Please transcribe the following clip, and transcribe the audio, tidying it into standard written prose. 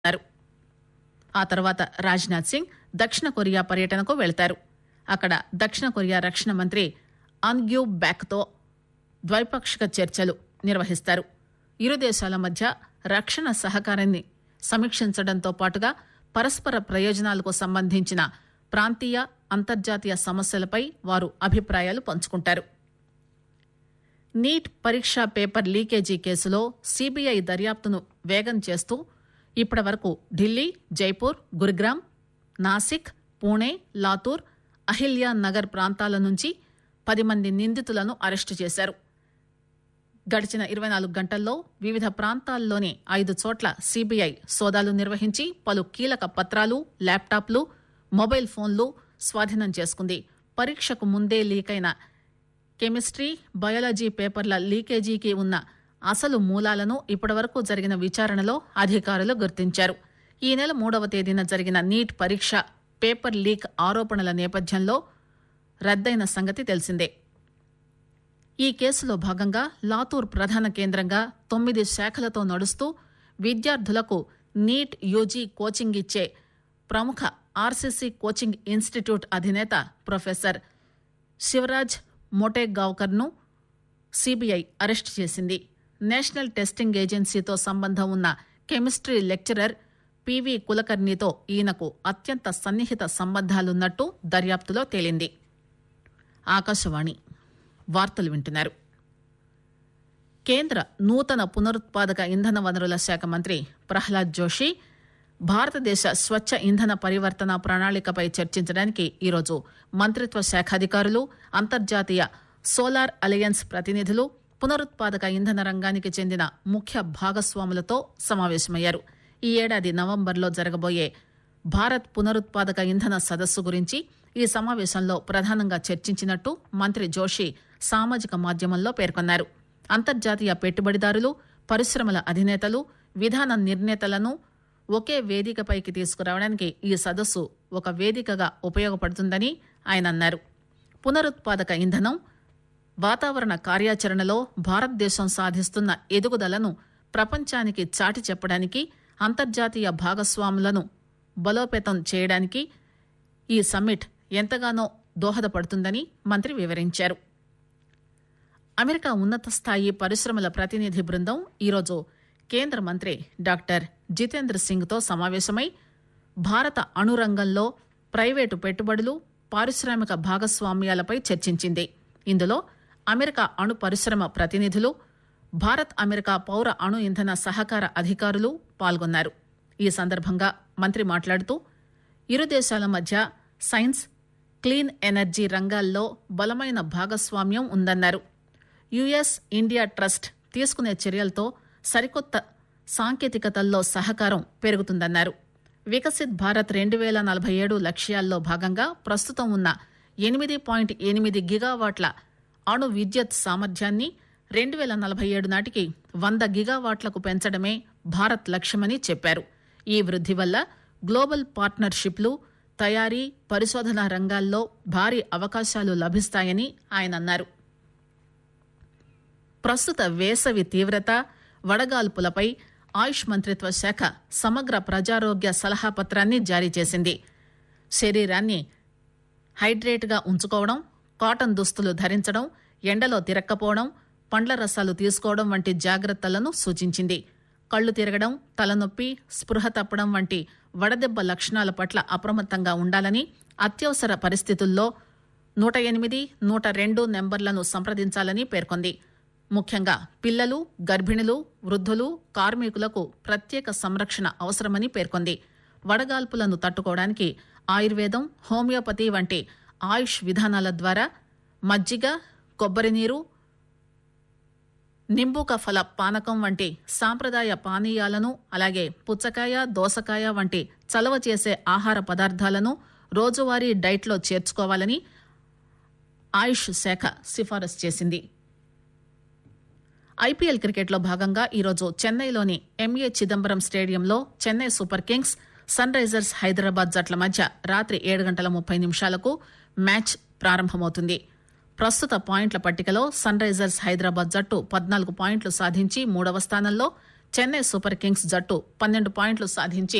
ఆ తర్వాత రాజ్నాథ్ సింగ్ దక్షిణ కొరియా పర్యటనకు వెళతారు. అక్కడ దక్షిణ కొరియా రక్షణ మంత్రి అన్ గ్యూ బ్యాక్తో ద్వైపాక్షిక చర్చలు నిర్వహిస్తారు. ఇరు దేశాల మధ్య రక్షణ సహకారాన్ని సమీక్షించడంతో పాటుగా పరస్పర ప్రయోజనాలకు సంబంధించిన ప్రాంతీయ అంతర్జాతీయ సమస్యలపై వారు అభిప్రాయాలు పంచుకుంటారు. నీట్ పరీక్షా పేపర్ లీకేజీ కేసులో సీబీఐ దర్యాప్తును వేగం చేస్తూ ఇప్పటివరకు ఢిల్లీ, జైపూర్, గురుగ్రామ్, నాసిక్, పూణే, లాతూర్, అహిల్యా నగర్ ప్రాంతాల నుంచి 10 మంది నిందితులను అరెస్టు చేశారు. గడిచిన 24 గంటల్లో వివిధ ప్రాంతాల్లోని 5 చోట్ల సీబీఐ సోదాలు నిర్వహించి పలు కీలక పత్రాలు, ల్యాప్టాప్లు, మొబైల్ ఫోన్లు స్వాధీనం చేసుకుంది. పరీక్షకు ముందే లీకైన కెమిస్ట్రీ, బయాలజీ పేపర్ల లీకేజీకి ఉన్న అసలు మూలాలను ఇప్పటివరకు జరిగిన విచారణలో అధికారులు గుర్తించారు. ఈ నెల 3వ తేదీన జరిగిన నీట్ పరీక్ష పేపర్ లీక్ ఆరోపణల నేపథ్యంలో రద్దయిన సంగతి తెలిసిందే. ఈ కేసులో భాగంగా లాతూర్ ప్రధాన కేంద్రంగా 9 శాఖలతో నడుస్తూ విద్యార్థులకు నీట్ యూజీ కోచింగ్ ఇచ్చే ప్రముఖ ఆర్సీసీ కోచింగ్ ఇన్స్టిట్యూట్ అధినేత ప్రొఫెసర్ శివరాజ్ మోటేగావ్కర్ను సీబీఐ అరెస్టు చేసింది. నేషనల్ టెస్టింగ్ ఏజెన్సీతో సంబంధం ఉన్న కెమిస్ట్రీ లెక్చరర్ పివి కులకర్ణితో ఈయనకు అత్యంత సన్నిహిత సంబంధాలున్నట్టు దర్యాప్తులో తేలింది. ఆకాశవాణి వార్తలు వింటున్నారు. కేంద్ర నూతన పునరుత్పాదక ఇంధన వనరుల శాఖ మంత్రి ప్రహ్లాద్ జోషి భారతదేశ స్వచ్ఛ ఇంధన పరివర్తన ప్రణాళికపై చర్చించడానికి ఈరోజు మంత్రిత్వ శాఖ అధికారులు, అంతర్జాతీయ సోలార్ అలయన్స్ ప్రతినిధులు, పునరుత్పాదక ఇంధన రంగానికి చెందిన ముఖ్య భాగస్వాములతో సమావేశమయ్యారు. ఈ ఏడాది నవంబర్లో జరగబోయే భారత్ పునరుత్పాదక ఇంధన సదస్సు గురించి ఈ సమావేశంలో ప్రధానంగా చర్చించినట్టు మంత్రి జోషి సామాజిక మాధ్యమంలో పేర్కొన్నారు. అంతర్జాతీయ పెట్టుబడిదారులు, పరిశ్రమల అధినేతలు, విధాన నిర్ణేతలను ఒకే వేదికపైకి తీసుకురావడానికి ఈ సదస్సు ఒక వేదికగా ఉపయోగపడుతుందని ఆయన అన్నారు. పునరుత్పాదక ఇంధనం, వాతావరణ కార్యాచరణలో భారతదేశం సాధిస్తున్న ఎదుగుదలను ప్రపంచానికి చాటి చెప్పడానికి, అంతర్జాతీయ భాగస్వాములను బలోపేతం చేయడానికి ఈ సమ్మిట్ ఎంతగానో దోహదపడుతుందని మంత్రి వివరించారు. అమెరికా ఉన్నత స్థాయి పరిశ్రమల ప్రతినిధి బృందం ఈరోజు కేంద్ర మంత్రి డాక్టర్ జితేంద్ర సింగ్తో సమావేశమై భారత అణురంగంలో ప్రైవేటు పెట్టుబడులు, పారిశ్రామిక భాగస్వామ్యాలపై చర్చించింది. ఇందులో అమెరికా అణు పరిశ్రమ ప్రతినిధులు, భారత్ అమెరికా పౌర అణు ఇంధన సహకార అధికారులు పాల్గొన్నారు. ఈ సందర్భంగా మంత్రి మాట్లాడుతూ ఇరు దేశాల మధ్య సైన్స్, క్లీన్ ఎనర్జీ రంగాల్లో బలమైన భాగస్వామ్యం ఉందన్నారు. యుఎస్ ఇండియా ట్రస్ట్ తీసుకునే చర్యలతో సరికొత్త సాంకేతికతల్లో సహకారం పెరుగుతుందన్నారు. వికసిత్ భారత్ 2047 లక్ష్యాల్లో భాగంగా ప్రస్తుతం ఉన్న 8.8 గిగావాట్ల అణు విద్యుత్ సామర్థ్యాన్ని 2047 నాటికి 100 గిగావాట్లకు పెంచడమే భారత్ లక్ష్యమని చెప్పారు. ఈ వృద్ధి వల్ల గ్లోబల్ పార్ట్నర్షిప్లు, తయారీ, పరిశోధన రంగాల్లో భారీ అవకాశాలు లభిస్తాయని ఆయన అన్నారు. ప్రస్తుత వేసవి తీవ్రత, వడగాల్పులపై ఆయుష్ మంత్రిత్వ శాఖ సమగ్ర ప్రజారోగ్య సలహా పత్రాన్ని జారీ చేసింది. శరీరాన్ని హైడ్రేట్గా ఉంచుకోవడం, కాటన్ దుస్తులు ధరించడం, ఎండలో తిరక్కపోవడం, పండ్ల రసాలు తీసుకోవడం వంటి జాగ్రత్తలను సూచించింది. కళ్లు తిరగడం, తలనొప్పి, స్పృహ తప్పడం వంటి వడదెబ్బ లక్షణాల పట్ల అప్రమత్తంగా ఉండాలని, అత్యవసర పరిస్థితుల్లో 108, 102 నెంబర్లను సంప్రదించాలని పేర్కొంది. ముఖ్యంగా పిల్లలు, గర్భిణులు, వృద్ధులు, కార్మికులకు ప్రత్యేక సంరక్షణ అవసరమని పేర్కొంది. వడగాల్పులను తట్టుకోవడానికి ఆయుర్వేదం, హోమియోపతి వంటి ఆయుష్ విధానాల ద్వారా మజ్జిగ, కొబ్బరి నీరు, నింబూక ఫల పానకం వంటి సాంప్రదాయ పానీయాలను, అలాగే పుచ్చకాయ, దోసకాయ వంటి చలవ చేసే ఆహార పదార్థాలను రోజువారీ డైట్లో చేర్చుకోవాలని ఆయుష్ శాఖ సిఫారసు చేసింది. ఐపీఎల్ క్రికెట్లో భాగంగా ఈరోజు చెన్నైలోని ఎంఏ చిదంబరం స్టేడియంలో Chennai super Kings, sun Risers Hyderabad జట్ల మధ్య రాత్రి 7:30 మ్యాచ్ ప్రారంభమవుతుంది. ప్రస్తుత పాయింట్ల పట్టికలో సన్ రైజర్స్ హైదరాబాద్ జట్టు 14 పాయింట్లు సాధించి 3వ స్థానంలో, చెన్నై సూపర్ కింగ్స్ జట్టు 12 పాయింట్లు సాధించి